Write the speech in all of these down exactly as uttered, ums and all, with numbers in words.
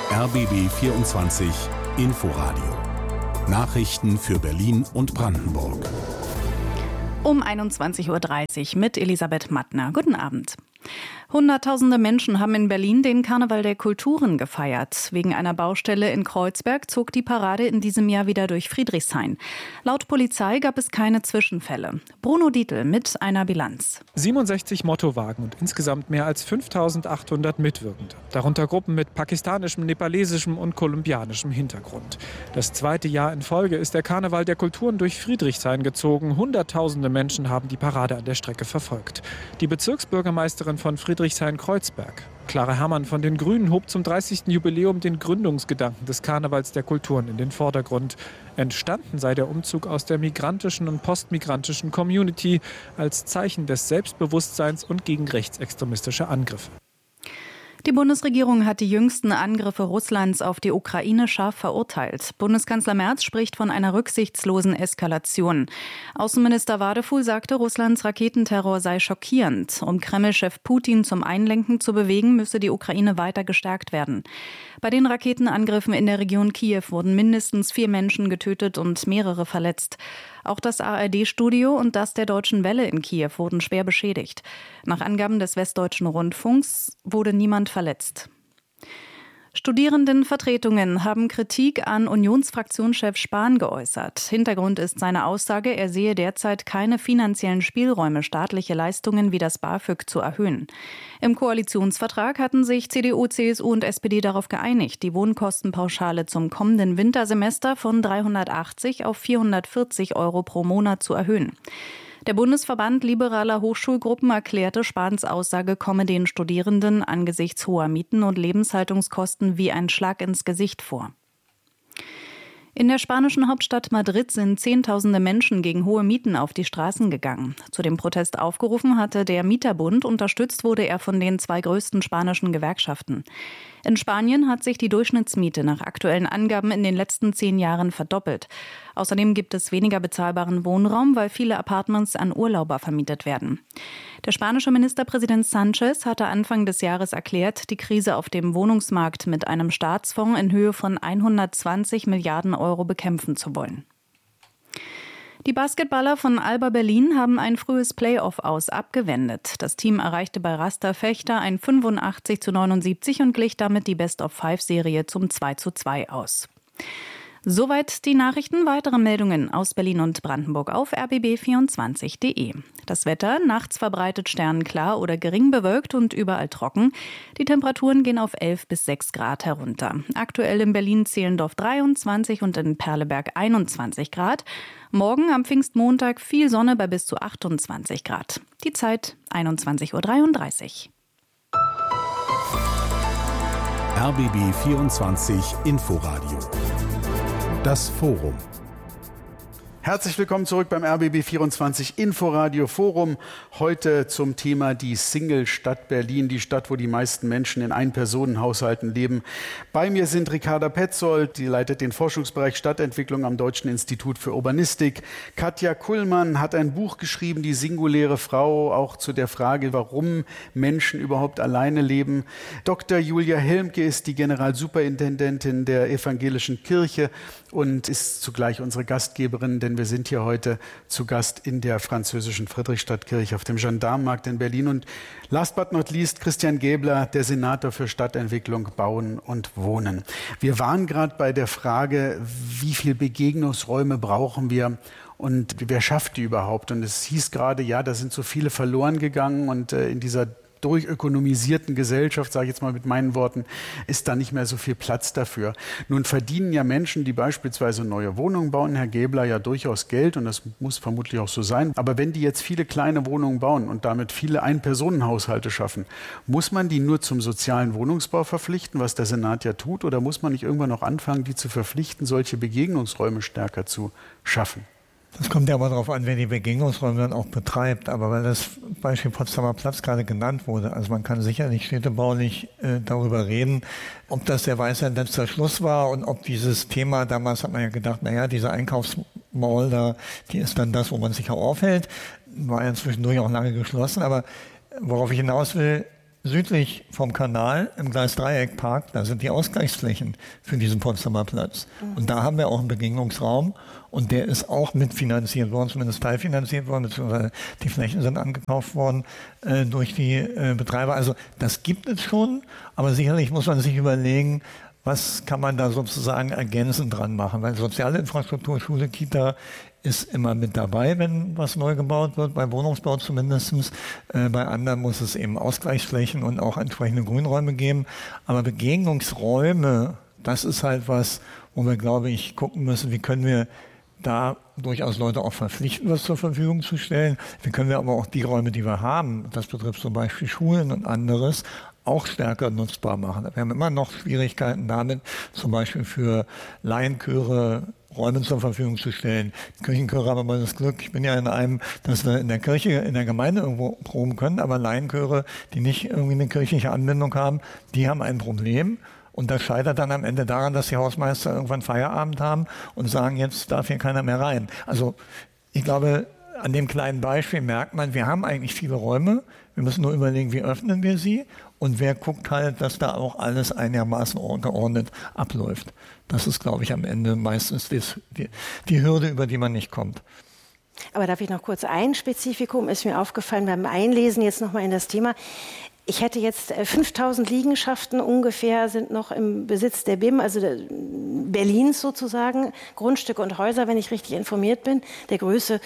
R B B vierundzwanzig Inforadio. Nachrichten für Berlin und Brandenburg. Um einundzwanzig Uhr dreißig mit Elisabeth Mattner. Guten Abend. Hunderttausende Menschen haben in Berlin den Karneval der Kulturen gefeiert. Wegen einer Baustelle in Kreuzberg zog die Parade in diesem Jahr wieder durch Friedrichshain. Laut Polizei gab es keine Zwischenfälle. Bruno Dietl mit einer Bilanz. siebenundsechzig Mottowagen und insgesamt mehr als fünftausendachthundert Mitwirkende. Darunter Gruppen mit pakistanischem, nepalesischem und kolumbianischem Hintergrund. Das zweite Jahr in Folge ist der Karneval der Kulturen durch Friedrichshain gezogen. Hunderttausende Menschen haben die Parade an der Strecke verfolgt. Die Bezirksbürgermeisterin von Friedrichshain-Kreuzberg, Clara Herrmann von den Grünen, hob zum dreißigsten Jubiläum den Gründungsgedanken des Karnevals der Kulturen in den Vordergrund. Entstanden sei der Umzug aus der migrantischen und postmigrantischen Community als Zeichen des Selbstbewusstseins und gegen rechtsextremistische Angriffe. Die Bundesregierung hat die jüngsten Angriffe Russlands auf die Ukraine scharf verurteilt. Bundeskanzler Merz spricht von einer rücksichtslosen Eskalation. Außenminister Wadefuhl sagte, Russlands Raketenterror sei schockierend. Um Kreml-Chef Putin zum Einlenken zu bewegen, müsse die Ukraine weiter gestärkt werden. Bei den Raketenangriffen in der Region Kiew wurden mindestens vier Menschen getötet und mehrere verletzt. Auch das A R D-Studio und das der Deutschen Welle in Kiew wurden schwer beschädigt. Nach Angaben des Westdeutschen Rundfunks wurde niemand verletzt. Studierendenvertretungen haben Kritik an Unionsfraktionschef Spahn geäußert. Hintergrund ist seine Aussage, er sehe derzeit keine finanziellen Spielräume, staatliche Leistungen wie das BAföG zu erhöhen. Im Koalitionsvertrag hatten sich C D U, C S U und S P D darauf geeinigt, die Wohnkostenpauschale zum kommenden Wintersemester von dreihundertachtzig auf vierhundertvierzig Euro pro Monat zu erhöhen. Der Bundesverband liberaler Hochschulgruppen erklärte, Spahns Aussage komme den Studierenden angesichts hoher Mieten und Lebenshaltungskosten wie ein Schlag ins Gesicht vor. In der spanischen Hauptstadt Madrid sind Zehntausende Menschen gegen hohe Mieten auf die Straßen gegangen. Zu dem Protest aufgerufen hatte der Mieterbund, unterstützt wurde er von den zwei größten spanischen Gewerkschaften. In Spanien hat sich die Durchschnittsmiete nach aktuellen Angaben in den letzten zehn Jahren verdoppelt. Außerdem gibt es weniger bezahlbaren Wohnraum, weil viele Apartments an Urlauber vermietet werden. Der spanische Ministerpräsident Sánchez hatte Anfang des Jahres erklärt, die Krise auf dem Wohnungsmarkt mit einem Staatsfonds in Höhe von hundertzwanzig Milliarden Euro bekämpfen zu wollen. Die Basketballer von Alba Berlin haben ein frühes Playoff-Aus abgewendet. Das Team erreichte bei Raster Fechter ein fünfundachtzig zu neunundsiebzig und glich damit die Best-of-Five-Serie zum zwei zu zwei aus. Soweit die Nachrichten. Weitere Meldungen aus Berlin und Brandenburg auf r b b vierundzwanzig punkt de. Das Wetter, nachts verbreitet sternenklar oder gering bewölkt und überall trocken. Die Temperaturen gehen auf elf bis sechs Grad herunter. Aktuell in Berlin-Zehlendorf dreiundzwanzig und in Perleberg einundzwanzig Grad. Morgen am Pfingstmontag viel Sonne bei bis zu achtundzwanzig Grad. Die Zeit einundzwanzig Uhr dreiunddreißig. R B B vierundzwanzig Inforadio. Das Forum. Herzlich willkommen zurück beim R B B vierundzwanzig Inforadio Forum. Heute zum Thema die Single-Stadt Berlin, die Stadt, wo die meisten Menschen in Ein-Personen-Haushalten leben. Bei mir sind Ricarda Petzold, die leitet den Forschungsbereich Stadtentwicklung am Deutschen Institut für Urbanistik. Katja Kullmann hat ein Buch geschrieben, Die singuläre Frau, auch zu der Frage, warum Menschen überhaupt alleine leben. Doktor Julia Helmke ist die Generalsuperintendentin der Evangelischen Kirche und ist zugleich unsere Gastgeberin, denn wir sind hier heute zu Gast in der französischen Friedrichstadtkirche auf dem Gendarmenmarkt in Berlin. Und last but not least Christian Gäbler, der Senator für Stadtentwicklung, Bauen und Wohnen. Wir waren gerade bei der Frage, wie viele Begegnungsräume brauchen wir und wer schafft die überhaupt? Und es hieß gerade, ja, da sind so viele verloren gegangen und äh, in dieser durchökonomisierten Gesellschaft, sage ich jetzt mal mit meinen Worten, ist da nicht mehr so viel Platz dafür. Nun verdienen ja Menschen, die beispielsweise neue Wohnungen bauen, Herr Gäbler, ja durchaus Geld und das muss vermutlich auch so sein. Aber wenn die jetzt viele kleine Wohnungen bauen und damit viele Ein-Personen-Haushalte schaffen, muss man die nur zum sozialen Wohnungsbau verpflichten, was der Senat ja tut, oder muss man nicht irgendwann noch anfangen, die zu verpflichten, solche Begegnungsräume stärker zu schaffen? Das kommt ja aber darauf an, wer die Begegnungsräume dann auch betreibt. Aber weil das Beispiel Potsdamer Platz gerade genannt wurde, also man kann sicherlich städtebaulich äh, darüber reden, ob das der Weisheit letzter Schluss war und ob dieses Thema, damals hat man ja gedacht, naja, diese Einkaufsmall da, die ist dann das, wo man sich auch aufhält, war ja zwischendurch auch lange geschlossen. Aber worauf ich hinaus will, südlich vom Kanal im Gleisdreieckpark, da sind die Ausgleichsflächen für diesen Potsdamer Platz. Und da haben wir auch einen Begegnungsraum und der ist auch mitfinanziert worden, zumindest teilfinanziert worden, beziehungsweise die Flächen sind angekauft worden äh, durch die äh, Betreiber. Also das gibt es schon, aber sicherlich muss man sich überlegen, was kann man da sozusagen ergänzend dran machen, weil soziale Infrastruktur, Schule, Kita ist immer mit dabei, wenn was neu gebaut wird, bei Wohnungsbau zumindest. Äh, bei anderen muss es eben Ausgleichsflächen und auch entsprechende Grünräume geben. Aber Begegnungsräume, das ist halt was, wo wir, glaube ich, gucken müssen, wie können wir da durchaus Leute auch verpflichten, was zur Verfügung zu stellen. Wie können wir aber auch die Räume, die wir haben, das betrifft zum Beispiel Schulen und anderes, auch stärker nutzbar machen. Wir haben immer noch Schwierigkeiten damit, zum Beispiel für Laienchöre Räume zur Verfügung zu stellen. Kirchenchöre haben immer das Glück, ich bin ja in einem, dass wir in der Kirche, in der Gemeinde irgendwo proben können, aber Laienchöre, die nicht irgendwie eine kirchliche Anbindung haben, die haben ein Problem. Und das scheitert dann am Ende daran, dass die Hausmeister irgendwann Feierabend haben und sagen, jetzt darf hier keiner mehr rein. Also ich glaube, an dem kleinen Beispiel merkt man, wir haben eigentlich viele Räume. Wir müssen nur überlegen, wie öffnen wir sie und wer guckt halt, dass da auch alles einigermaßen geordnet abläuft. Das ist, glaube ich, am Ende meistens das, die, die Hürde, über die man nicht kommt. Aber darf ich noch kurz ein Spezifikum, ist mir aufgefallen beim Einlesen jetzt nochmal in das Thema. Ich hätte jetzt fünftausend Liegenschaften ungefähr sind noch im Besitz der B I M, also der Berlins sozusagen, Grundstücke und Häuser, wenn ich richtig informiert bin. Der größte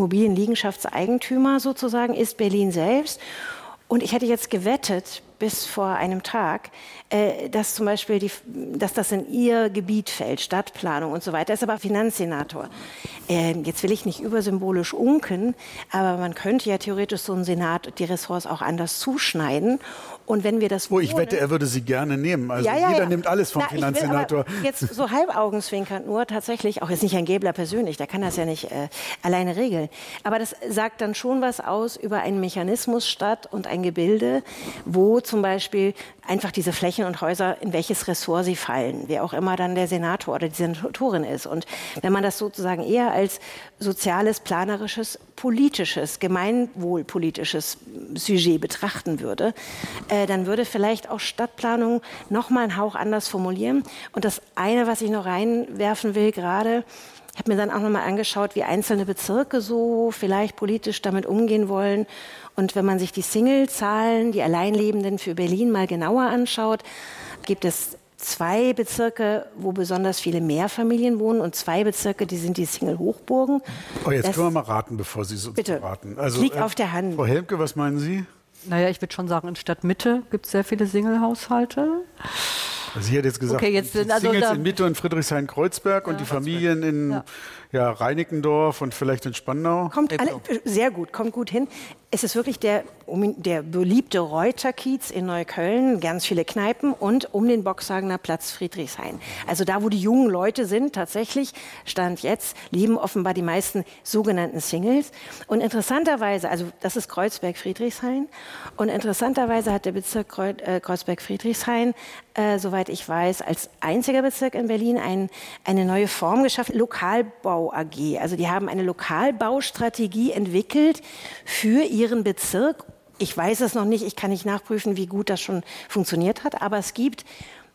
Immobilienliegenschaftseigentümer sozusagen ist Berlin selbst. Und ich hätte jetzt gewettet, bis vor einem Tag, äh, dass zum Beispiel, die, dass das in ihr Gebiet fällt, Stadtplanung und so weiter. Er ist aber Finanzsenator. Äh, jetzt will ich nicht übersymbolisch unken, aber man könnte ja theoretisch so einen Senat, die Ressorts auch anders zuschneiden. Und wenn wir das Oh, ich wette, er würde sie gerne nehmen. Also ja, ja, jeder ja. nimmt alles vom Na, Finanzsenator. Jetzt so halb augenzwinkernd nur tatsächlich, auch jetzt nicht Herrn Gäbler persönlich, der kann das ja nicht äh, alleine regeln. Aber das sagt dann schon was aus über einen Mechanismus Stadt und ein Gebilde, wo zum Beispiel einfach diese Flächen und Häuser, in welches Ressort sie fallen, wer auch immer dann der Senator oder die Senatorin ist. Und wenn man das sozusagen eher als soziales, planerisches, politisches, gemeinwohlpolitisches Sujet betrachten würde, äh, dann würde vielleicht auch Stadtplanung noch mal einen Hauch anders formulieren. Und das eine, was ich noch reinwerfen will gerade, ich habe mir dann auch noch mal angeschaut, wie einzelne Bezirke so vielleicht politisch damit umgehen wollen. Und wenn man sich die Single-Zahlen, die Alleinlebenden für Berlin mal genauer anschaut, gibt es zwei Bezirke, wo besonders viele Mehrfamilien wohnen und zwei Bezirke, die sind die Single-Hochburgen. Oh, jetzt das, können wir mal raten, bevor Sie so bitte, raten. Also, liegt äh, auf der Hand. Frau Helmke, was meinen Sie? Naja, ich würde schon sagen, in Stadtmitte gibt es sehr viele Single-Haushalte. Also sie hat jetzt gesagt, okay, jetzt die sind also Singles da, in Mitte und Friedrichshain-Kreuzberg ja, und die Familien in ja. Ja, Reinickendorf und vielleicht in Spandau. Kommt alle, sehr gut, kommt gut hin. Es ist wirklich der, der beliebte Reuterkiez in Neukölln, ganz viele Kneipen und um den Boxhagener Platz Friedrichshain. Also da, wo die jungen Leute sind, tatsächlich, Stand jetzt, leben offenbar die meisten sogenannten Singles. Und interessanterweise, also das ist Kreuzberg-Friedrichshain, und interessanterweise hat der Bezirk Kreuzberg-Friedrichshain, äh, soweit ich weiß, als einziger Bezirk in Berlin ein, eine neue Form geschaffen, Lokalbau A G. Also die haben eine Lokalbaustrategie entwickelt für ihren Bezirk. Ich weiß es noch nicht, ich kann nicht nachprüfen, wie gut das schon funktioniert hat, aber es gibt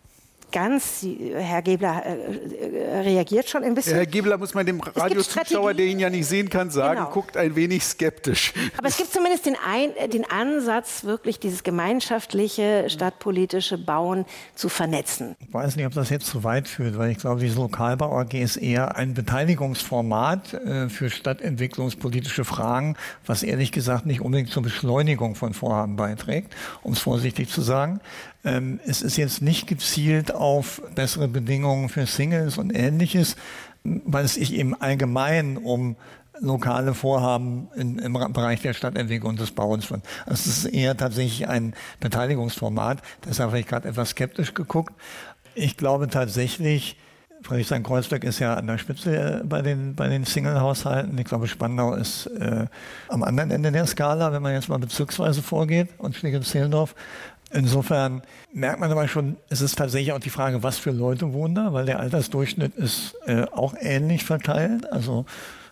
ganz, Herr Gebler äh, reagiert schon ein bisschen. Herr Gebler muss man dem Radiozuschauer, der ihn ja nicht sehen kann, sagen, genau. Guckt ein wenig skeptisch. Aber es gibt zumindest den, ein, den Ansatz, wirklich dieses gemeinschaftliche, stadtpolitische Bauen zu vernetzen. Ich weiß nicht, ob das jetzt zu weit führt, weil ich glaube, diese Lokalbau A G ist eher ein Beteiligungsformat äh, für stadtentwicklungspolitische Fragen, was ehrlich gesagt nicht unbedingt zur Beschleunigung von Vorhaben beiträgt, um es vorsichtig zu sagen. Ähm, es ist jetzt nicht gezielt auf bessere Bedingungen für Singles und Ähnliches, weil es sich eben allgemein um lokale Vorhaben in, im Bereich der Stadtentwicklung und des Bauens von. Also es ist eher tatsächlich ein Beteiligungsformat. Deshalb habe ich gerade etwas skeptisch geguckt. Ich glaube tatsächlich, Friedrichshain-Kreuzberg ist ja an der Spitze bei den, bei den Single-Haushalten. Ich glaube, Spandau ist äh, am anderen Ende der Skala, wenn man jetzt mal bezirksweise vorgeht, und Schlegel-Zehlendorf. Insofern merkt man aber schon, es ist tatsächlich auch die Frage, was für Leute wohnen da, weil der Altersdurchschnitt ist äh, auch ähnlich verteilt. Also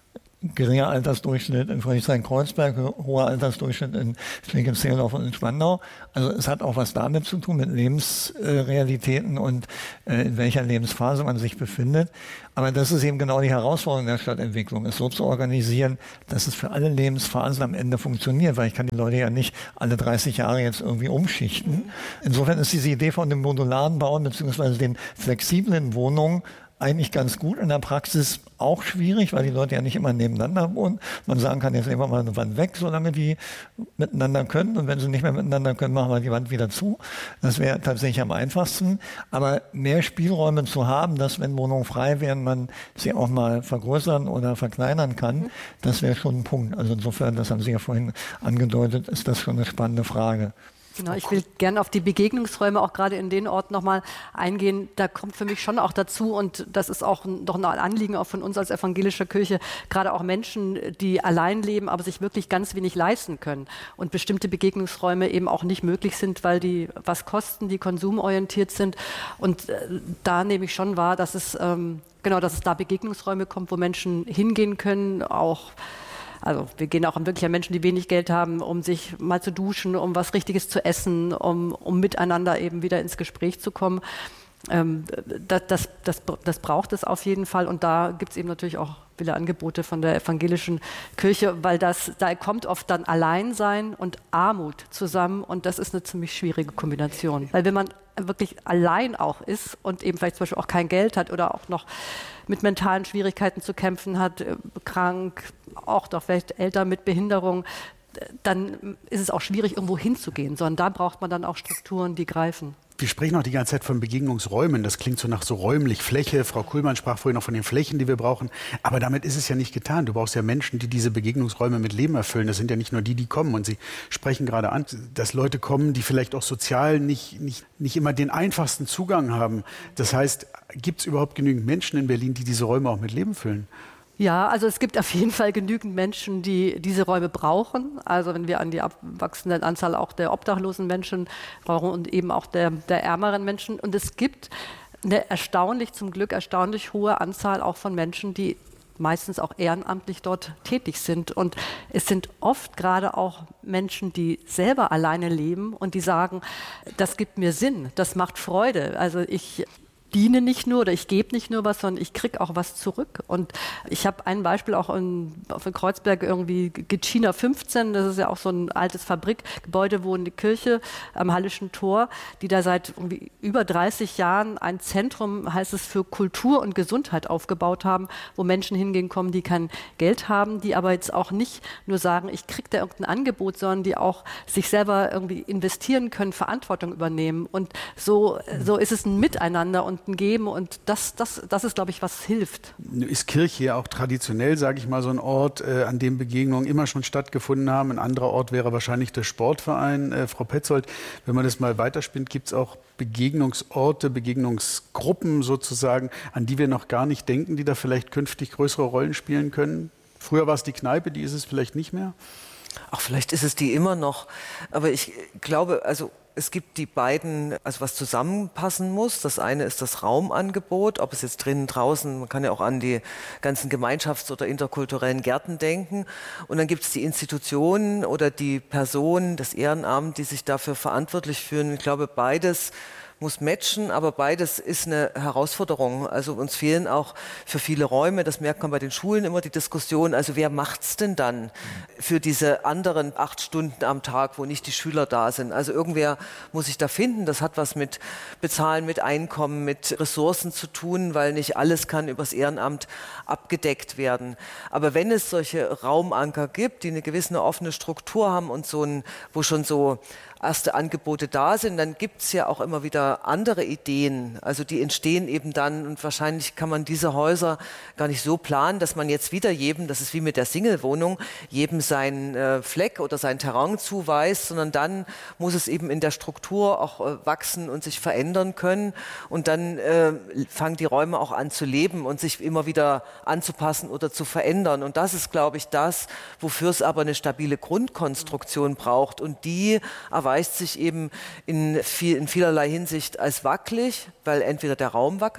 geringer Altersdurchschnitt in Friedrichshain-Kreuzberg, hoher Altersdurchschnitt in Schlegeln-Zehlendorf und in Spandau. Also es hat auch was damit zu tun, mit Lebensrealitäten und äh, in welcher Lebensphase man sich befindet. Aber das ist eben genau die Herausforderung der Stadtentwicklung, es so zu organisieren, dass es für alle Lebensphasen am Ende funktioniert, weil ich kann die Leute ja nicht alle dreißig Jahre jetzt irgendwie umschichten. Insofern ist diese Idee von dem modularen Bauen bzw. den flexiblen Wohnungen eigentlich ganz gut, in der Praxis auch schwierig, weil die Leute ja nicht immer nebeneinander wohnen. Man sagen kann, jetzt nehmen wir mal eine Wand weg, solange die miteinander können. Und wenn sie nicht mehr miteinander können, machen wir die Wand wieder zu. Das wäre tatsächlich am einfachsten. Aber mehr Spielräume zu haben, dass, wenn Wohnungen frei wären, man sie auch mal vergrößern oder verkleinern kann, das wäre schon ein Punkt. Also insofern, das haben Sie ja vorhin angedeutet, ist das schon eine spannende Frage. Genau, ich will gerne auf die Begegnungsräume auch gerade in den Orten nochmal eingehen. Da kommt für mich schon auch dazu, und das ist auch doch ein Anliegen auch von uns als evangelischer Kirche, gerade auch Menschen, die allein leben, aber sich wirklich ganz wenig leisten können und bestimmte Begegnungsräume eben auch nicht möglich sind, weil die was kosten, die konsumorientiert sind. Und äh, da nehme ich schon wahr, dass es, ähm, genau, dass es da Begegnungsräume kommt, wo Menschen hingehen können, auch Also wir gehen auch an wirklich an Menschen, die wenig Geld haben, um sich mal zu duschen, um was Richtiges zu essen, um, um miteinander eben wieder ins Gespräch zu kommen. Ähm, das, das, das, das braucht es auf jeden Fall, und da gibt es eben natürlich auch viele Angebote von der evangelischen Kirche, weil das, da kommt oft dann Alleinsein und Armut zusammen, und das ist eine ziemlich schwierige Kombination. Weil wenn man wirklich allein auch ist und eben vielleicht zum Beispiel auch kein Geld hat oder auch noch mit mentalen Schwierigkeiten zu kämpfen hat, krank, auch doch vielleicht Eltern mit Behinderung, dann ist es auch schwierig, irgendwo hinzugehen, sondern da braucht man dann auch Strukturen, die greifen. Wir sprechen auch die ganze Zeit von Begegnungsräumen. Das klingt so nach so räumlich Fläche. Frau Kuhlmann sprach vorhin noch von den Flächen, die wir brauchen. Aber damit ist es ja nicht getan. Du brauchst ja Menschen, die diese Begegnungsräume mit Leben erfüllen. Das sind ja nicht nur die, die kommen. Und Sie sprechen gerade an, dass Leute kommen, die vielleicht auch sozial nicht, nicht, nicht immer den einfachsten Zugang haben. Das heißt, gibt es überhaupt genügend Menschen in Berlin, die diese Räume auch mit Leben füllen? Ja, also es gibt auf jeden Fall genügend Menschen, die diese Räume brauchen. Also wenn wir an die abwachsende Anzahl auch der obdachlosen Menschen brauchen und eben auch der, der ärmeren Menschen. Und es gibt eine erstaunlich, zum Glück erstaunlich hohe Anzahl auch von Menschen, die meistens auch ehrenamtlich dort tätig sind. Und es sind oft gerade auch Menschen, die selber alleine leben und die sagen, das gibt mir Sinn, das macht Freude. Also ich diene nicht nur oder ich gebe nicht nur was, sondern ich kriege auch was zurück. Und ich habe ein Beispiel auch in, auf in Kreuzberg, irgendwie Gitschina fünfzehn, das ist ja auch so ein altes Fabrikgebäude, wo eine Kirche am Hallischen Tor, die da seit irgendwie über dreißig Jahren ein Zentrum, heißt es, für Kultur und Gesundheit aufgebaut haben, wo Menschen hingehen kommen, die kein Geld haben, die aber jetzt auch nicht nur sagen, ich kriege da irgendein Angebot, sondern die auch sich selber irgendwie investieren können, Verantwortung übernehmen. Und so, so ist es ein Miteinander und geben, und das, das, das ist, glaube ich, was hilft. Ist Kirche ja auch traditionell, sage ich mal, so ein Ort, äh, an dem Begegnungen immer schon stattgefunden haben. Ein anderer Ort wäre wahrscheinlich der Sportverein. Äh, Frau Petzold, wenn man das mal weiterspinnt, gibt es auch Begegnungsorte, Begegnungsgruppen sozusagen, an die wir noch gar nicht denken, die da vielleicht künftig größere Rollen spielen können? Früher war es die Kneipe, die ist es vielleicht nicht mehr? Ach, vielleicht ist es die immer noch. Aber ich glaube, also es gibt die beiden, also was zusammenpassen muss. Das eine ist das Raumangebot, ob es jetzt drinnen, draußen, man kann ja auch an die ganzen Gemeinschafts- oder interkulturellen Gärten denken. Und dann gibt es die Institutionen oder die Personen, das Ehrenamt, die sich dafür verantwortlich fühlen. Ich glaube, beides muss matchen, aber beides ist eine Herausforderung. Also uns fehlen auch für viele Räume, das merkt man bei den Schulen immer, die Diskussion, also wer macht's denn dann für diese anderen acht Stunden am Tag, wo nicht die Schüler da sind? Also irgendwer muss sich da finden, das hat was mit Bezahlen, mit Einkommen, mit Ressourcen zu tun, weil nicht alles kann übers Ehrenamt abgedeckt werden. Aber wenn es solche Raumanker gibt, die eine gewisse offene Struktur haben und so ein, wo schon so erste Angebote da sind, dann gibt es ja auch immer wieder andere Ideen. Also die entstehen eben dann, und wahrscheinlich kann man diese Häuser gar nicht so planen, dass man jetzt wieder jedem, das ist wie mit der Single-Wohnung, jedem seinen äh, Fleck oder sein Terrain zuweist, sondern dann muss es eben in der Struktur auch äh, wachsen und sich verändern können, und dann äh, fangen die Räume auch an zu leben und sich immer wieder anzupassen oder zu verändern. Und das ist, glaube ich, das, wofür es aber eine stabile Grundkonstruktion braucht, und die erweist sich eben in, viel, in vielerlei Hinsicht als wackelig, weil entweder der Raum wackelt,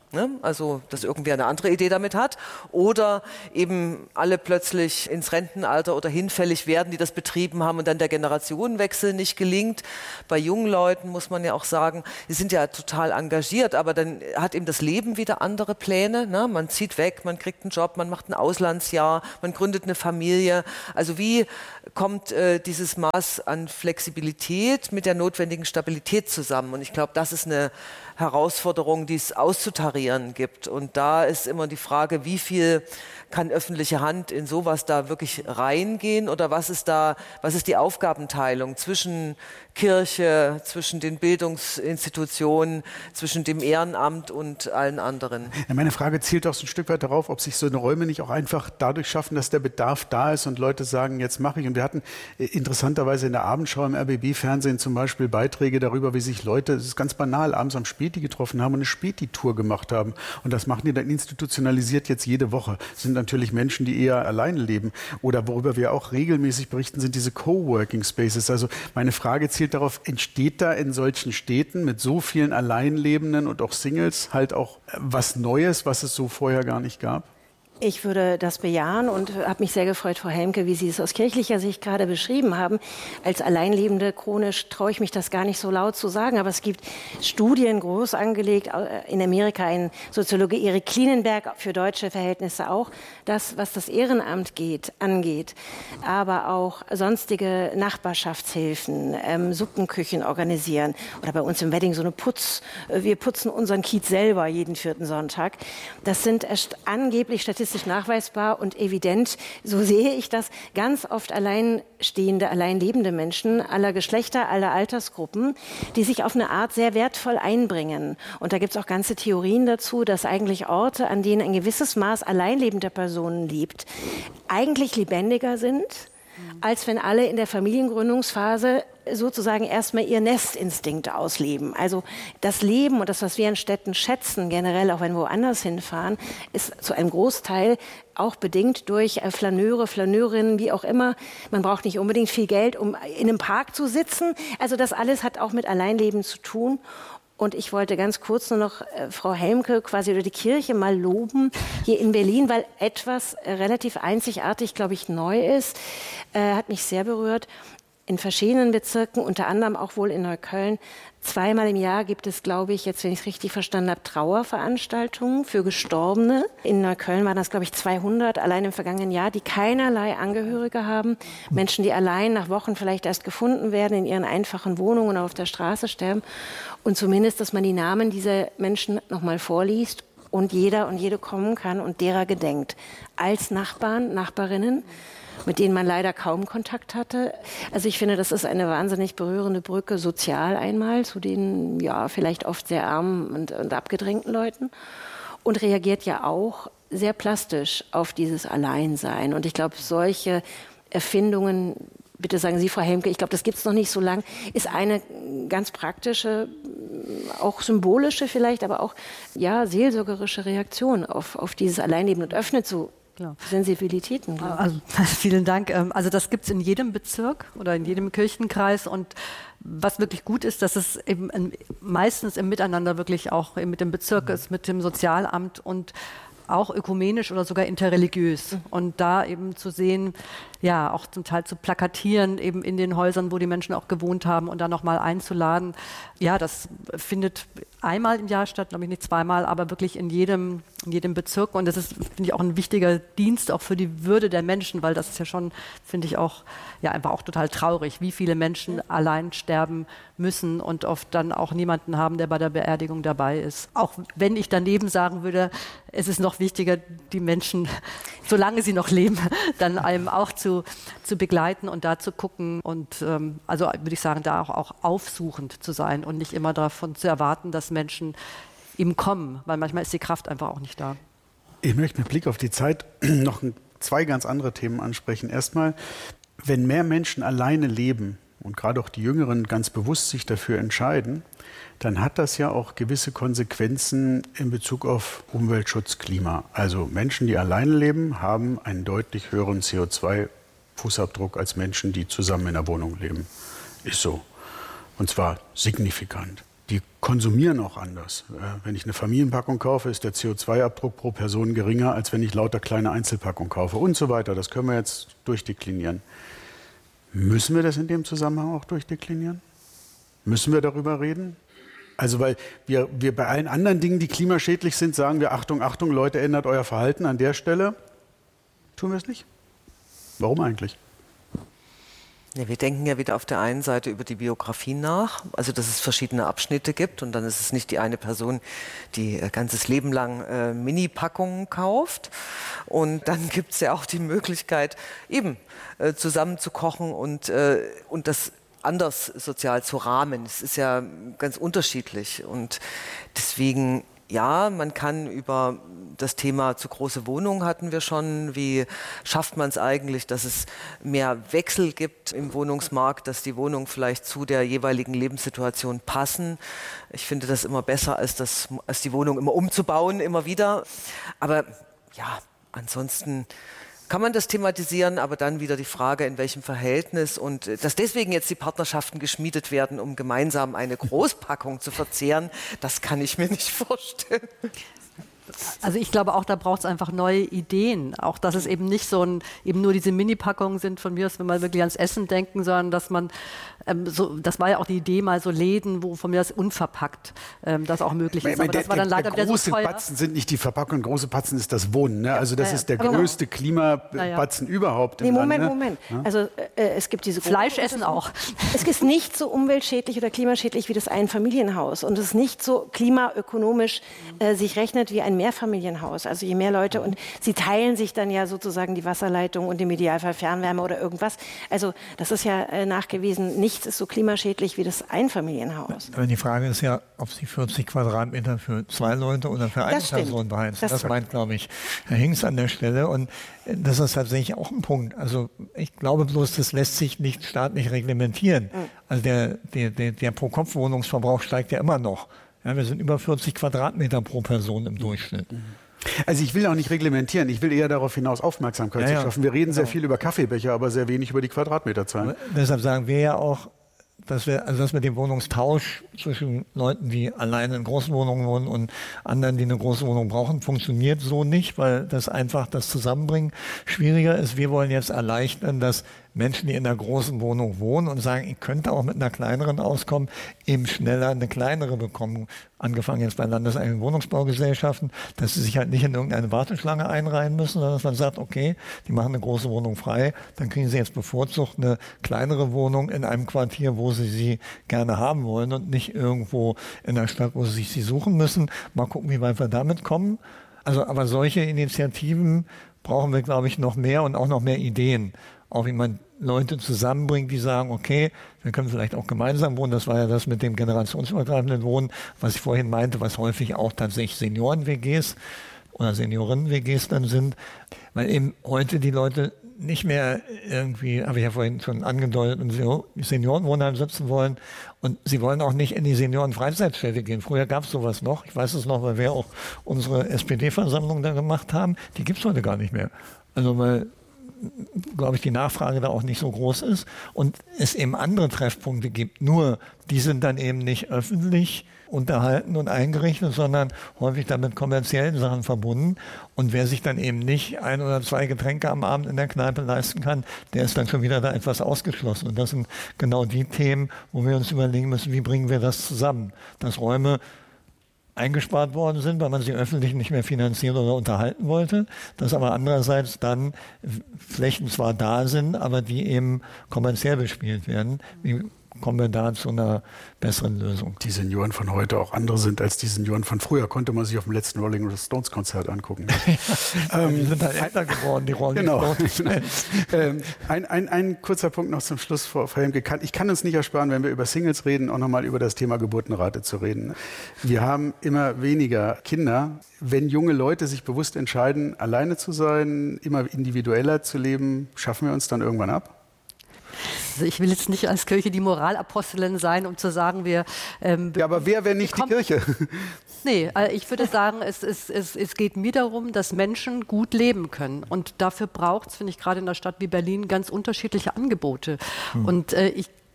Ne? Also, dass irgendwer eine andere Idee damit hat. Oder eben alle plötzlich ins Rentenalter oder hinfällig werden, die das betrieben haben und dann der Generationenwechsel nicht gelingt. Bei jungen Leuten muss man ja auch sagen, die sind ja total engagiert, aber dann hat eben das Leben wieder andere Pläne. Ne? Man zieht weg, man kriegt einen Job, man macht ein Auslandsjahr, man gründet eine Familie. Also wie kommt äh, dieses Maß an Flexibilität mit der notwendigen Stabilität zusammen? Und ich glaube, das ist eine Herausforderung, die es auszutarieren gibt. Und da ist immer die Frage, wie viel kann öffentliche Hand in sowas da wirklich reingehen oder was ist da, was ist die Aufgabenteilung zwischen Kirche, zwischen den Bildungsinstitutionen, zwischen dem Ehrenamt und allen anderen? Ja, meine Frage zielt auch so ein Stück weit darauf, ob sich so eine Räume nicht auch einfach dadurch schaffen, dass der Bedarf da ist und Leute sagen, jetzt mache ich. Und wir hatten interessanterweise in der Abendschau im R B B-Fernsehen zum Beispiel Beiträge darüber, wie sich Leute, das ist ganz banal, abends am Späti getroffen haben und eine Späti-Tour gemacht haben. Und das machen die dann institutionalisiert jetzt jede Woche. Das sind natürlich Menschen, die eher alleine leben. Oder worüber wir auch regelmäßig berichten, sind diese Coworking Spaces. Also meine Frage zielt darauf, entsteht da in solchen Städten mit so vielen Alleinlebenden und auch Singles halt auch was Neues, was es so vorher gar nicht gab? Ich würde das bejahen und habe mich sehr gefreut, Frau Helmke, wie Sie es aus kirchlicher Sicht gerade beschrieben haben. Als Alleinlebende chronisch traue ich mich das gar nicht so laut zu sagen, aber es gibt Studien, groß angelegt, in Amerika ein Soziologe Erik Klinenberg, für deutsche Verhältnisse auch, das, was das Ehrenamt geht, angeht, aber auch sonstige Nachbarschaftshilfen, ähm, Suppenküchen organisieren oder bei uns im Wedding so eine Putz, wir putzen unseren Kiez selber jeden vierten Sonntag. Das sind angeblich statistisch nachweisbar und evident, so sehe ich das, ganz oft alleinstehende, alleinlebende Menschen aller Geschlechter, aller Altersgruppen, die sich auf eine Art sehr wertvoll einbringen. Und da gibt es auch ganze Theorien dazu, dass eigentlich Orte, an denen ein gewisses Maß alleinlebender Personen lebt, eigentlich lebendiger sind, als wenn alle in der Familiengründungsphase sozusagen erstmal ihr Nestinstinkt ausleben. Also das Leben und das, was wir in Städten schätzen, generell auch wenn wir woanders hinfahren, ist zu einem Großteil auch bedingt durch Flaneure, Flaneurinnen, wie auch immer. Man braucht nicht unbedingt viel Geld, um in einem Park zu sitzen. Also das alles hat auch mit Alleinleben zu tun. Und ich wollte ganz kurz nur noch äh, Frau Helmke quasi oder die Kirche mal loben hier in Berlin, weil etwas äh, relativ einzigartig, glaube ich, neu ist. Äh, hat mich sehr berührt. In verschiedenen Bezirken, unter anderem auch wohl in Neukölln, zweimal im Jahr gibt es, glaube ich, jetzt, wenn ich es richtig verstanden habe, Trauerveranstaltungen für Gestorbene. In Neukölln waren das, glaube ich, zweihundert allein im vergangenen Jahr, die keinerlei Angehörige haben. Menschen, die allein nach Wochen vielleicht erst gefunden werden, in ihren einfachen Wohnungen oder auf der Straße sterben. Und zumindest, dass man die Namen dieser Menschen nochmal vorliest und jeder und jede kommen kann und derer gedenkt. Als Nachbarn, Nachbarinnen, mit denen man leider kaum Kontakt hatte. Also ich finde, das ist eine wahnsinnig berührende Brücke, sozial einmal, zu den ja vielleicht oft sehr armen und, und abgedrängten Leuten und reagiert ja auch sehr plastisch auf dieses Alleinsein. Und ich glaube, solche Erfindungen, bitte sagen Sie, Frau Helmke, ich glaube, das gibt es noch nicht so lang, ist eine ganz praktische, auch symbolische vielleicht, aber auch ja seelsorgerische Reaktion auf, auf dieses Alleinleben und öffnet so Klar. Sensibilitäten. Also, vielen Dank. Also das gibt es in jedem Bezirk oder in jedem Kirchenkreis und was wirklich gut ist, dass es eben meistens im Miteinander wirklich auch mit dem Bezirk ist, mit dem Sozialamt und auch ökumenisch oder sogar interreligiös. Mhm. Und da eben zu sehen, ja, auch zum Teil zu plakatieren, eben in den Häusern, wo die Menschen auch gewohnt haben und dann nochmal einzuladen. Ja, das findet einmal im Jahr statt, glaube ich nicht zweimal, aber wirklich in jedem, in jedem Bezirk. Und das ist, finde ich, auch ein wichtiger Dienst auch für die Würde der Menschen, weil das ist ja schon, finde ich auch, ja, einfach auch total traurig, wie viele Menschen allein sterben müssen und oft dann auch niemanden haben, der bei der Beerdigung dabei ist. Auch wenn ich daneben sagen würde, es ist noch wichtiger, die Menschen, solange sie noch leben, dann einem auch zu, zu begleiten und da zu gucken und ähm, also würde ich sagen, da auch, auch aufsuchend zu sein und nicht immer davon zu erwarten, dass Menschen eben kommen, weil manchmal ist die Kraft einfach auch nicht da. Ich möchte mit Blick auf die Zeit noch zwei ganz andere Themen ansprechen. Erstmal, wenn mehr Menschen alleine leben und gerade auch die Jüngeren ganz bewusst sich dafür entscheiden, dann hat das ja auch gewisse Konsequenzen in Bezug auf Umweltschutz, Klima. Also Menschen, die alleine leben, haben einen deutlich höheren C O zwei Fußabdruck als Menschen, die zusammen in einer Wohnung leben. Ist so. Und zwar signifikant. Die konsumieren auch anders. Wenn ich eine Familienpackung kaufe, ist der C O zwei Abdruck pro Person geringer, als wenn ich lauter kleine Einzelpackungen kaufe und so weiter. Das können wir jetzt durchdeklinieren. Müssen wir das in dem Zusammenhang auch durchdeklinieren? Müssen wir darüber reden? Also weil wir, wir bei allen anderen Dingen, die klimaschädlich sind, sagen wir, Achtung, Achtung, Leute, ändert euer Verhalten an der Stelle. Tun wir es nicht? Warum eigentlich? Ja, wir denken ja wieder auf der einen Seite über die Biografie nach, also dass es verschiedene Abschnitte gibt und dann ist es nicht die eine Person, die ihr ganzes Leben lang äh, Mini-Packungen kauft. Und dann gibt es ja auch die Möglichkeit, eben äh, zusammen zu kochen und, äh, und das anders sozial zu rahmen. Es ist ja ganz unterschiedlich und deswegen, ja, man kann über das Thema zu große Wohnungen hatten wir schon. Wie schafft man es eigentlich, dass es mehr Wechsel gibt im Wohnungsmarkt, dass die Wohnungen vielleicht zu der jeweiligen Lebenssituation passen? Ich finde das immer besser, als, das, als die Wohnung immer umzubauen, immer wieder. Aber ja, ansonsten kann man das thematisieren, aber dann wieder die Frage, in welchem Verhältnis und dass deswegen jetzt die Partnerschaften geschmiedet werden, um gemeinsam eine Großpackung zu verzehren, das kann ich mir nicht vorstellen. Also ich glaube auch, da braucht es einfach neue Ideen. Auch, dass es eben nicht so ein, eben nur diese Mini-Packungen sind von mir aus, wenn wir wirklich ans Essen denken, sondern dass man, ähm, so, das war ja auch die Idee, mal so Läden, wo von mir aus unverpackt ähm, das auch möglich ist. Aber Aber der, das war dann leider der, der wieder so große teuer. Batzen sind nicht die Verpackungen, große Batzen ist das Wohnen. Ne? Also das ja, ja. ist der Aber größte Klimabatzen ja. überhaupt im Nee, Moment, Lande. Moment. Ja? Also äh, es gibt diese Fleisch essen auch. Es ist nicht so umweltschädlich oder klimaschädlich wie das Einfamilienhaus. Und es ist nicht so klimaökonomisch äh, sich rechnet wie ein Mehrfamilienhaus. Also je mehr Leute, und sie teilen sich dann ja sozusagen die Wasserleitung und im Idealfall Fernwärme oder irgendwas. Also das ist ja äh, nachgewiesen, nichts ist so klimaschädlich wie das Einfamilienhaus. Aber die Frage ist ja, ob Sie vierzig Quadratmeter für zwei Leute oder für eine Das stimmt. Person beheizen. Das Das, das meint, glaube ich, Herr Hinks an der Stelle. Und das ist tatsächlich auch ein Punkt. Also ich glaube bloß, das lässt sich nicht staatlich reglementieren. Mhm. Also der, der, der, der Pro-Kopf-Wohnungsverbrauch steigt ja immer noch. Ja, wir sind über vierzig Quadratmeter pro Person im Durchschnitt. Mhm. Also ich will auch nicht reglementieren, ich will eher darauf hinaus, Aufmerksamkeit ja, zu ja. schaffen. Wir reden genau. sehr viel über Kaffeebecher, aber sehr wenig über die Quadratmeterzahlen. Aber deshalb sagen wir ja auch, dass wir, also das mit dem Wohnungstausch zwischen Leuten, die alleine in großen Wohnungen wohnen und anderen, die eine große Wohnung brauchen, funktioniert so nicht, weil das einfach das Zusammenbringen schwieriger ist. Wir wollen jetzt erleichtern, dass Menschen, die in einer großen Wohnung wohnen und sagen, ich könnte auch mit einer kleineren auskommen, eben schneller eine kleinere bekommen. Angefangen jetzt bei landeseigenen Wohnungsbaugesellschaften, dass sie sich halt nicht in irgendeine Warteschlange einreihen müssen, sondern dass man sagt, okay, die machen eine große Wohnung frei, dann kriegen sie jetzt bevorzugt eine kleinere Wohnung in einem Quartier, wo sie sie gerne haben wollen und nicht irgendwo in der Stadt, wo sie sich sie suchen müssen. Mal gucken, wie weit wir damit kommen. Also, aber solche Initiativen brauchen wir, glaube ich, noch mehr und auch noch mehr Ideen. Auch wie man Leute zusammenbringt, die sagen, okay, wir können vielleicht auch gemeinsam wohnen. Das war ja das mit dem generationsübergreifenden Wohnen, was ich vorhin meinte, was häufig auch tatsächlich Senioren-W Gs oder Seniorinnen-W Gs dann sind. Weil eben heute die Leute nicht mehr irgendwie, habe ich ja vorhin schon angedeutet, in Seniorenwohnheim sitzen wollen. Und sie wollen auch nicht in die Senioren-Freizeitstätte gehen. Früher gab es sowas noch. Ich weiß es noch, weil wir auch unsere S P D-Versammlung da gemacht haben. Die gibt es heute gar nicht mehr. Also weil glaube ich, die Nachfrage da auch nicht so groß ist und es eben andere Treffpunkte gibt. Nur, die sind dann eben nicht öffentlich unterhalten und eingerichtet, sondern häufig dann mit kommerziellen Sachen verbunden. Und wer sich dann eben nicht ein oder zwei Getränke am Abend in der Kneipe leisten kann, der ist dann schon wieder da etwas ausgeschlossen. Und das sind genau die Themen, wo wir uns überlegen müssen, wie bringen wir das zusammen, dass Räume eingespart worden sind, weil man sie öffentlich nicht mehr finanzieren oder unterhalten wollte, dass aber andererseits dann Flächen zwar da sind, aber die eben kommerziell bespielt werden. Wie kommen wir da zu einer besseren Lösung? Die Senioren von heute auch andere sind als die Senioren von früher, konnte man sich auf dem letzten Rolling Stones Konzert angucken. ja, ähm, die sind halt älter geworden, die Rolling genau. Stones. ähm, ein, ein, ein kurzer Punkt noch zum Schluss, Frau Helmke. Ich kann uns nicht ersparen, wenn wir über Singles reden, auch nochmal über das Thema Geburtenrate zu reden. Wir haben immer weniger Kinder. Wenn junge Leute sich bewusst entscheiden, alleine zu sein, immer individueller zu leben, schaffen wir uns dann irgendwann ab? Also ich will jetzt nicht als Kirche die Moralapostelin sein, um zu sagen, wir... Ähm, ja, aber wer, wenn nicht die Kirche? Nee, ich würde sagen, es, es, es, es geht mir darum, dass Menschen gut leben können. Und dafür braucht es, finde ich, gerade in einer Stadt wie Berlin ganz unterschiedliche Angebote. Hm. Und äh, ich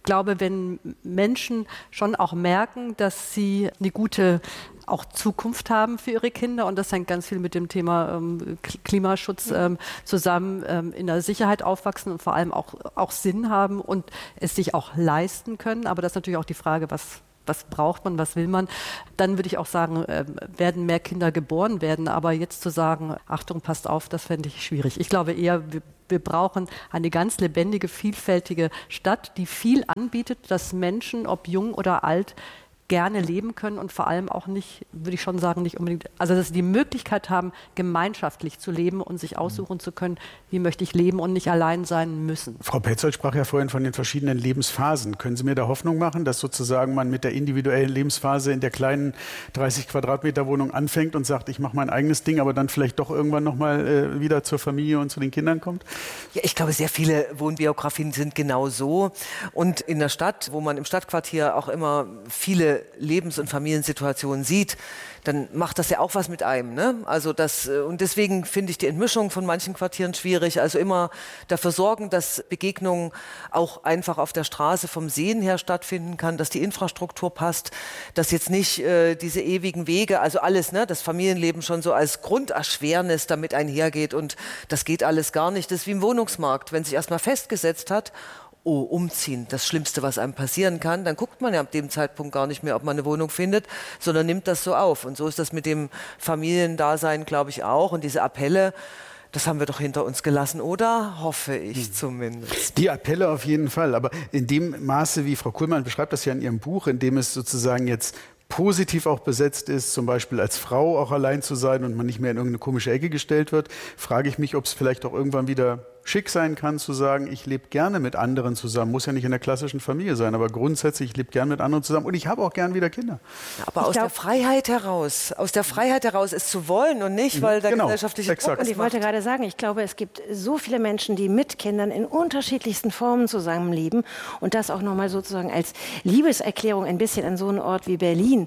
glaube, wenn Menschen schon auch merken, dass sie eine gute auch Zukunft haben für ihre Kinder, und das hängt ganz viel mit dem Thema ähm, Klimaschutz ähm, zusammen, ähm, in der Sicherheit aufwachsen und vor allem auch, auch Sinn haben und es sich auch leisten können. Aber das ist natürlich auch die Frage, was Was braucht man, was will man? Dann würde ich auch sagen, äh, werden mehr Kinder geboren werden. Aber jetzt zu sagen, Achtung, passt auf, das fände ich schwierig. Ich glaube eher, wir, wir brauchen eine ganz lebendige, vielfältige Stadt, die viel anbietet, dass Menschen, ob jung oder alt, gerne leben können und vor allem auch nicht, würde ich schon sagen, nicht unbedingt, also dass sie die Möglichkeit haben, gemeinschaftlich zu leben und sich aussuchen zu können, wie möchte ich leben und nicht allein sein müssen. Frau Petzold sprach ja vorhin von den verschiedenen Lebensphasen. Können Sie mir da Hoffnung machen, dass sozusagen man mit der individuellen Lebensphase in der kleinen dreißig Quadratmeter Wohnung anfängt und sagt, ich mache mein eigenes Ding, aber dann vielleicht doch irgendwann nochmal äh, wieder zur Familie und zu den Kindern kommt? Ja, ich glaube, sehr viele Wohnbiografien sind genau so. Und in der Stadt, wo man im Stadtquartier auch immer viele Lebens- und Familiensituationen sieht, dann macht das ja auch was mit einem, ne? Also das, und deswegen finde ich die Entmischung von manchen Quartieren schwierig. Also immer dafür sorgen, dass Begegnungen auch einfach auf der Straße vom Sehen her stattfinden kann, dass die Infrastruktur passt, dass jetzt nicht äh, diese ewigen Wege, also alles, ne, das Familienleben schon so als Grunderschwernis damit einhergeht und das geht alles gar nicht. Das ist wie im Wohnungsmarkt, wenn sich erstmal festgesetzt hat, oh, umziehen, das Schlimmste, was einem passieren kann, dann guckt man ja ab dem Zeitpunkt gar nicht mehr, ob man eine Wohnung findet, sondern nimmt das so auf. Und so ist das mit dem Familiendasein, glaube ich, auch. Und diese Appelle, das haben wir doch hinter uns gelassen, oder? Hoffe ich hm. zumindest. Die Appelle auf jeden Fall. Aber in dem Maße, wie Frau Kuhlmann beschreibt das ja in ihrem Buch, in dem es sozusagen jetzt positiv auch besetzt ist, zum Beispiel als Frau auch allein zu sein und man nicht mehr in irgendeine komische Ecke gestellt wird, frage ich mich, ob es vielleicht auch irgendwann wieder schick sein kann, zu sagen, ich lebe gerne mit anderen zusammen. Muss ja nicht in der klassischen Familie sein, aber grundsätzlich, ich lebe gerne mit anderen zusammen und ich habe auch gern wieder Kinder. Ja, aber ich aus glaub, der Freiheit heraus, aus der Freiheit heraus es zu wollen und nicht, weil der genau, gesellschaftliche Druck. Und ich wollte gerade sagen, ich glaube, es gibt so viele Menschen, die mit Kindern in unterschiedlichsten Formen zusammenleben und das auch nochmal sozusagen als Liebeserklärung ein bisschen an so einen Ort wie Berlin.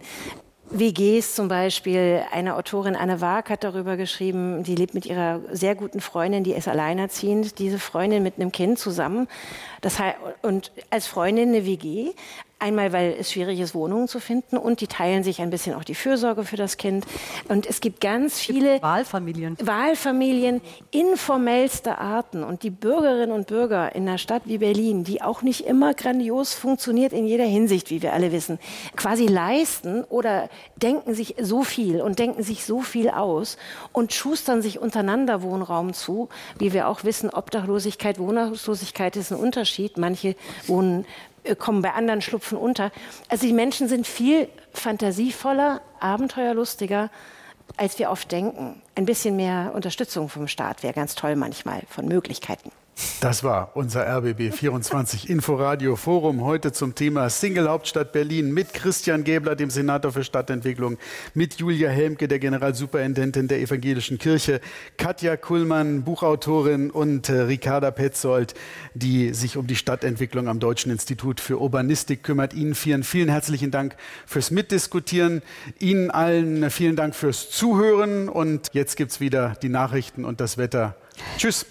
W Gs zum Beispiel, eine Autorin, Anne Waag, hat darüber geschrieben, die lebt mit ihrer sehr guten Freundin, die ist alleinerziehend, diese Freundin mit einem Kind zusammen. Das heißt, und als Freundin eine W G. Einmal, weil es schwierig ist, Wohnungen zu finden und die teilen sich ein bisschen auch die Fürsorge für das Kind. Und es gibt ganz viele Wahlfamilien. Wahlfamilien informellster Arten. Und die Bürgerinnen und Bürger in einer Stadt wie Berlin, die auch nicht immer grandios funktioniert in jeder Hinsicht, wie wir alle wissen, quasi leisten oder denken sich so viel und denken sich so viel aus und schustern sich untereinander Wohnraum zu. Wie wir auch wissen, Obdachlosigkeit, Wohnungslosigkeit ist ein Unterschied. Manche wohnen kommen bei anderen Schlupfen unter. Also die Menschen sind viel fantasievoller, abenteuerlustiger, als wir oft denken. Ein bisschen mehr Unterstützung vom Staat wäre ganz toll manchmal, von Möglichkeiten. Das war unser R B B vierundzwanzig Inforadio Forum heute zum Thema Single Hauptstadt Berlin mit Christian Gäbler, dem Senator für Stadtentwicklung, mit Julia Helmke, der Generalsuperintendentin der Evangelischen Kirche, Katja Kuhlmann, Buchautorin und äh, Ricarda Petzold, die sich um die Stadtentwicklung am Deutschen Institut für Urbanistik kümmert. Ihnen vielen, vielen herzlichen Dank fürs Mitdiskutieren. Ihnen allen vielen Dank fürs Zuhören und jetzt gibt's wieder die Nachrichten und das Wetter. Tschüss.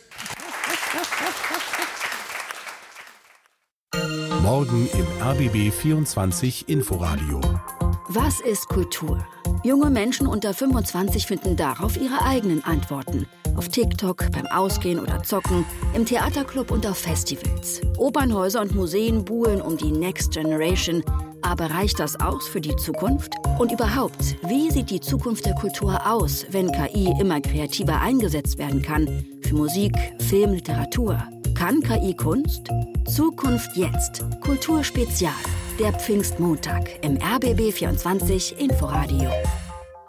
Morgen im R B B vierundzwanzig Inforadio. Was ist Kultur? Junge Menschen unter fünfundzwanzig finden darauf ihre eigenen Antworten. Auf TikTok, beim Ausgehen oder Zocken, im Theaterclub und auf Festivals. Opernhäuser und Museen buhlen um die Next Generation. Aber reicht das aus für die Zukunft? Und überhaupt, wie sieht die Zukunft der Kultur aus, wenn K I immer kreativer eingesetzt werden kann? Für Musik, Film, Literatur. Kann K I Kunst? Zukunft jetzt. Kulturspezial. Der Pfingstmontag im R B B vierundzwanzig Inforadio.